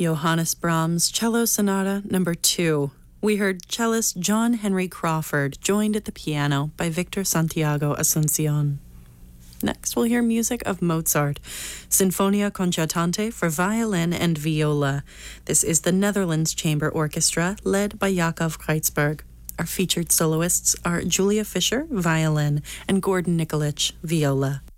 Johannes Brahms Cello Sonata Number 2. We heard cellist John Henry Crawford, joined at the piano by Victor Santiago Asuncion. Next, we'll hear music of Mozart, Sinfonia Concertante for violin and viola. This is the Netherlands Chamber Orchestra, led by Jakob Kreitzberg. Our featured soloists are Julia Fischer, violin, and Gordon Nikolic, viola.